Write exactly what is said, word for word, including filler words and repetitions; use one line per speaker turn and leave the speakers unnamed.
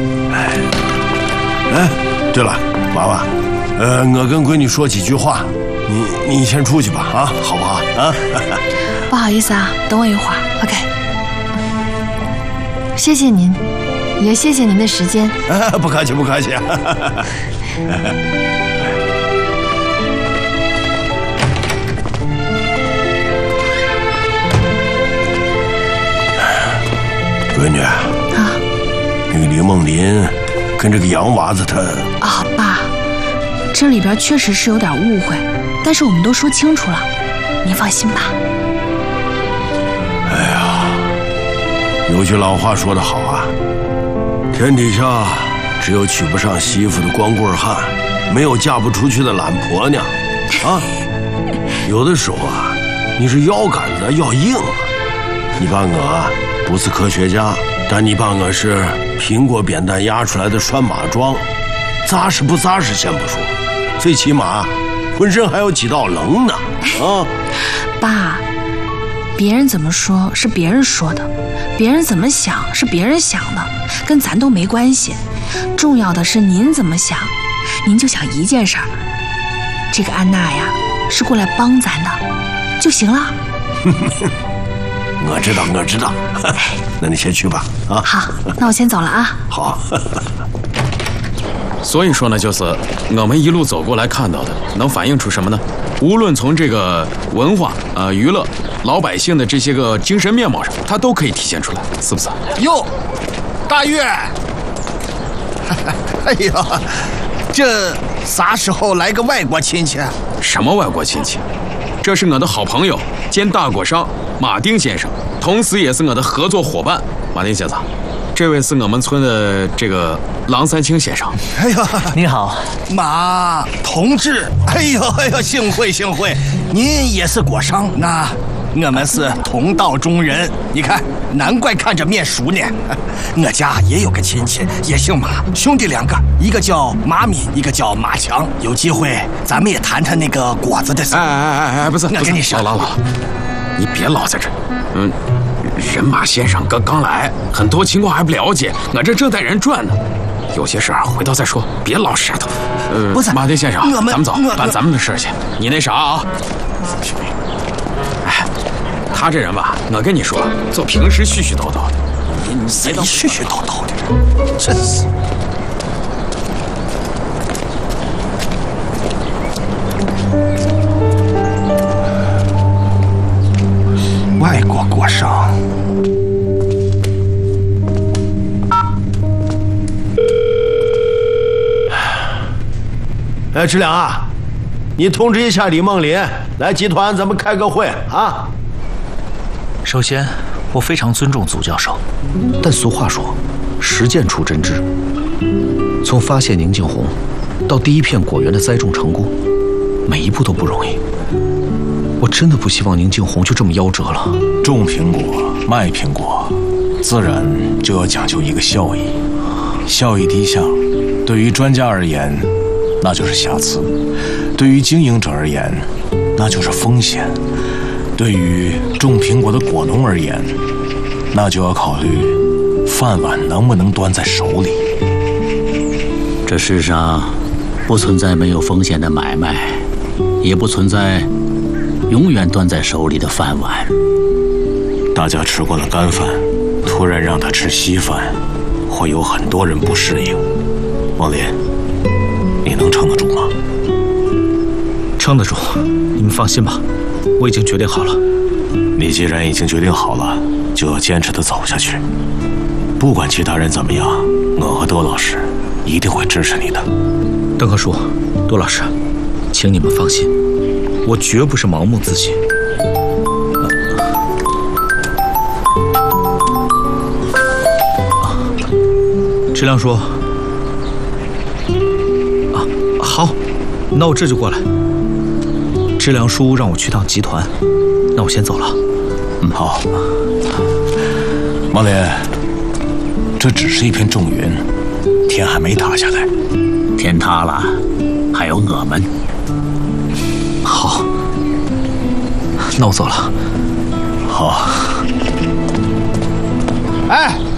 哎，哎，对了，娃娃，呃，我跟闺女说几句话，你你先出去吧，啊，好不好？啊，
不好意思啊，等我一会儿 ，OK。谢谢您，也谢谢您的时间。
啊、不客气，不客气。闺女啊，那个李梦林跟这个洋娃子他
啊，爸，这里边确实是有点误会，但是我们都说清楚了，您放心吧。
哎呀，有句老话说得好啊，天底下只有娶不上媳妇的光棍汉，没有嫁不出去的懒婆娘啊。有的时候啊，你是腰杆子要硬啊。你把我不是科学家，但你把我是苹果扁担压出来的拴马桩，扎实不扎实先不说，最起码浑身还有几道棱呢啊！
爸，别人怎么说是别人说的，别人怎么想是别人想的，跟咱都没关系。重要的是您怎么想，您就想一件事儿，这个安娜呀是过来帮咱的就行了。
我知道，我知道。那你先去吧，啊。
好，那我先走了啊。
好。
所以说呢，就是我们一路走过来看到的，能反映出什么呢？无论从这个文化、呃娱乐、老百姓的这些个精神面貌上，它都可以体现出来，是不是？
哟，大月，哎呀，这啥时候来个外国亲戚？
什么外国亲戚？这是我的好朋友兼大果商马丁先生，同时也是我的合作伙伴。马丁先生，这位是我们村的这个郎三清先生。
哎呀，
你好，
马同志。哎呦哎呦，幸会幸会，您也是果商？那我们是同道中人，你看，难怪看着面熟呢。我家也有个亲戚，也姓马，兄弟两个，一个叫马敏，一个叫马强。有机会咱们也谈谈那个果子的事。
哎哎哎哎，不是，
我跟你说，
老老老，你别老在这儿。嗯，人马先生刚刚来，很多情况还不了解，我这正带人转呢。有些事儿回头再说，别老舌头。呃，
不是，
马丁先生，
我们
咱们走，办咱们的事去。你那啥啊？哎，他这人吧，我跟你说，就平时絮絮叨叨的。你
谁絮絮叨叨的？真是。外国果商。
哎，志良啊，你通知一下李梦林来集团，咱们开个会啊。
首先，我非常尊重祖教授，但俗话说，实践出真知。从发现宁静红到第一片果园的栽种成功，每一步都不容易。我真的不希望宁静红就这么夭折了。
种苹果、卖苹果，自然就要讲究一个效益。效益低下，对于专家而言，那就是瑕疵；对于经营者而言，那就是风险；对于种苹果的果农而言，那就要考虑饭碗能不能端在手里。
这世上不存在没有风险的买卖，也不存在永远端在手里的饭碗。
大家吃惯了干饭，突然让他吃稀饭，会有很多人不适应。王林，你能撑得住吗？
撑得住，你们放心吧，我已经决定好了。
你既然已经决定好了，就要坚持地走下去。不管其他人怎么样，我和多老师一定会支持你的。
邓和叔，多老师，请你们放心，我绝不是盲目自信。质量说，啊，好，那我这就过来。质量叔让我去趟集团，那我先走了。
嗯，好。王林，这只是一片重云，天还没塌下来。
天塌了，还有我们。
好，那我走了。
好。
哎。